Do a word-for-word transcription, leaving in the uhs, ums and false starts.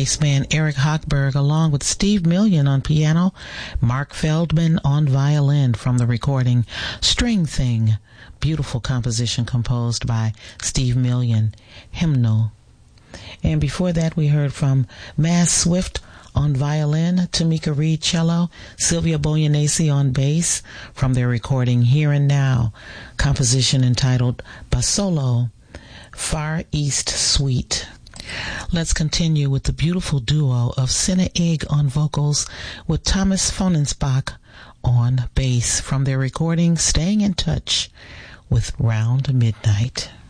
bassman Eric Hochberg, along with Steve Million on piano, Mark Feldman on violin from the recording String Thing, beautiful composition composed by Steve Million, Hymnal. And before that, we heard from Mass Swift on violin, Tamika Reed cello, Sylvia Boyanese on bass from their recording Here and Now, composition entitled Basolo, Far East Suite. Let's continue with the beautiful duo of Senna Egg on vocals with Thomas Fonensbach on bass from their recording Staying in Touch with Round Midnight.